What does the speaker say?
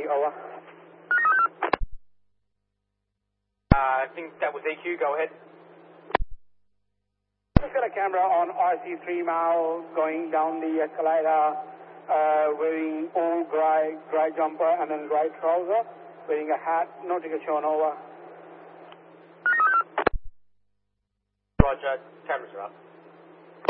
over. I think that was EQ, go ahead. Just got a camera on RC3 mile going down the escalator, wearing all grey jumper and then grey trouser, wearing a hat, no ticket shown over. Roger, cameras are up.